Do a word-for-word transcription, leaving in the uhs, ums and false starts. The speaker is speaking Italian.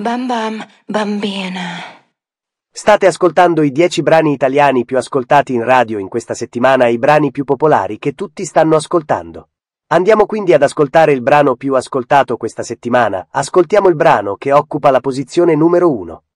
Bam bam, bambina. State ascoltando i dieci brani italiani più ascoltati in radio in questa settimana e i brani più popolari che tutti stanno ascoltando. Andiamo quindi ad ascoltare il brano più ascoltato questa settimana. Ascoltiamo il brano che occupa la posizione numero uno.